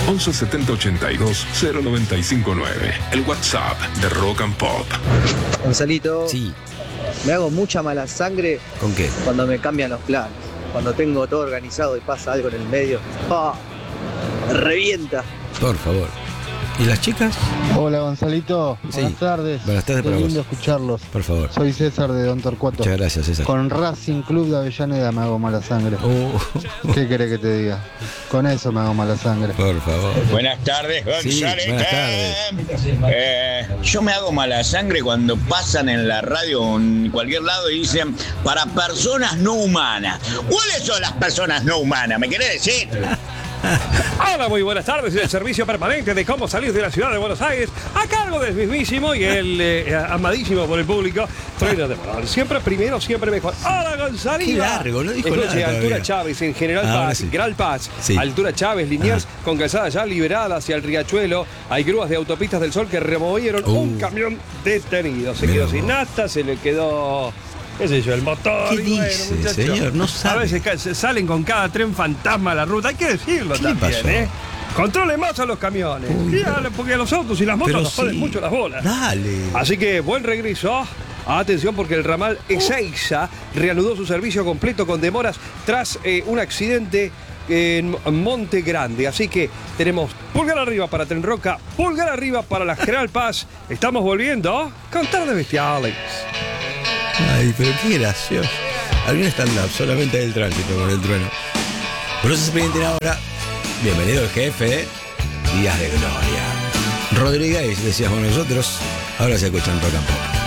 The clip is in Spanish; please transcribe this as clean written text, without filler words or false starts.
11 70 82 0959. El WhatsApp de Rock and Pop. Gonzalito, Sí. me hago mucha mala sangre ¿Con qué? cuando me cambian los planes. Cuando tengo todo organizado y pasa algo en el medio. ¡Ah! Revienta. Por favor. ¿Y las chicas? Hola Gonzalito, Sí. buenas tardes. Buenas tardes Qué para lindo vos. escucharlos. Por favor. Soy César de Don Torcuato. Muchas gracias, César. Con Racing Club de Avellaneda me hago mala sangre. ¿Qué querés que te diga? Con eso me hago mala sangre. Por favor. Buenas tardes, Sí, González. buenas tardes. Yo me hago mala sangre cuando pasan en la radio o en cualquier lado y dicen para personas no humanas. ¿Cuáles son las personas no humanas? ¿Me querés decir? Hola, muy buenas tardes. El servicio permanente de cómo salir de la ciudad de Buenos Aires, a cargo del mismísimo y el amadísimo por el público, Freno de Morón. Siempre primero, siempre mejor. Hola, Gonzalito. Qué largo, no dijo Escuche, nada todavía. Altura Chávez, en General Ahora Paz, sí. General Paz, Sí. Altura Chávez, Liniers, con calzada ya liberada hacia el Riachuelo. Hay grúas de Autopistas del Sol que removieron un camión detenido. Se Mirá quedó sin vos. nafta, se le quedó, qué sé yo, el motor. ¿Qué y bueno, dice, muchacho, señor? No a sabe. veces se salen con cada tren fantasma a la ruta, hay que decirlo ¿Qué le también, pasó? ¿eh? Controle más a los camiones. Porque a los autos y las motos Pero nos joden sí. mucho las bolas. Dale. Así que buen regreso. Atención porque el ramal Ezeiza reanudó su servicio completo con demoras tras un accidente en Monte Grande. Así que tenemos pulgar arriba para Tren Roca, pulgar arriba para la General Paz. Estamos volviendo con Tardes Bestiales. Ay, pero qué gracioso. Algún stand-up, solamente del tránsito con el trueno. Por eso se pendienten ahora. Bienvenido el jefe. Días de gloria. Rodríguez, decíamos nosotros. Ahora se escuchan Rock and Pop.